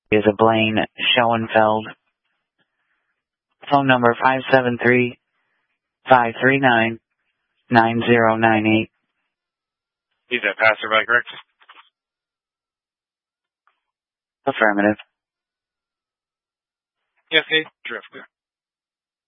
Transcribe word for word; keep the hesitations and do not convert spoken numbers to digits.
Is a Blaine Schoenfeld. Phone number five seven three, five three nine, nine zero nine eight. He's that passerby, correct? Affirmative. Yes, hey, drift.